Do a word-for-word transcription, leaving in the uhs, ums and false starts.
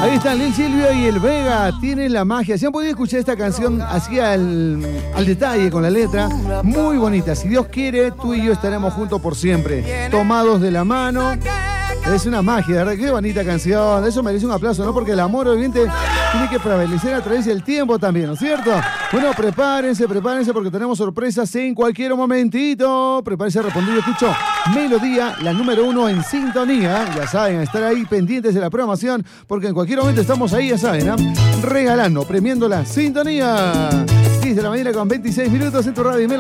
Ahí están Lil Silvio y el Vega, tienen la magia. Si han podido escuchar esta canción así al, al detalle con la letra, muy bonita. Si Dios quiere, tú y yo estaremos juntos por siempre, tomados de la mano. Es una magia, ¿verdad? Qué bonita canción. Eso merece un aplauso, ¿no? Porque el amor, obviamente, tiene que prevalecer a través del tiempo también, ¿no es cierto? Bueno, prepárense, prepárense porque tenemos sorpresas en cualquier momentito. Prepárense a responder. Yo escucho Melodía, la número uno en sintonía. Ya saben, estar ahí pendientes de la programación porque en cualquier momento estamos ahí, ya saben, ¿eh? Regalando, premiando la sintonía. diez de la mañana con veintiséis minutos en tu radio y Melodía.